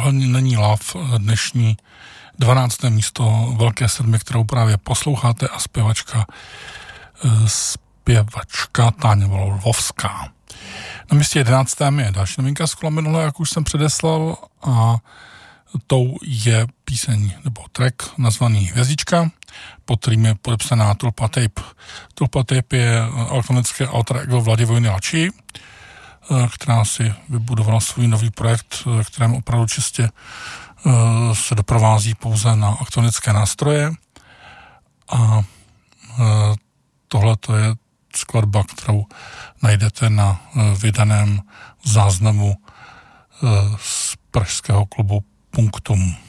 tohle není Love, dnešní 12. místo Velké sedmi, kterou právě posloucháte, a zpěvačka Táňa Lvovská. Na místě 11. je další novinka z kola minule, jak už jsem předeslal, a tou je píseň nebo track nazvaný Hvězdička, pod kterým je podepsaná Tulpa Tape. Tulpa Tape je elektronické alter ego Vladivojny Lači, která si vybudovala svůj nový projekt, kterém opravdu čistě se doprovází pouze na elektronické nástroje. A tohle to je skladba, kterou najdete na vydaném záznamu z pražského klubu Punktum.